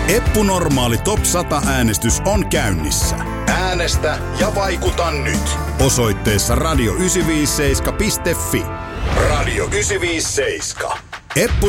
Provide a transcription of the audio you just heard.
Eppu Normaali Top 100 äänestys on käynnissä. Äänestä ja vaikuta nyt. Osoitteessa radio957.fi. Radio 957. Eppu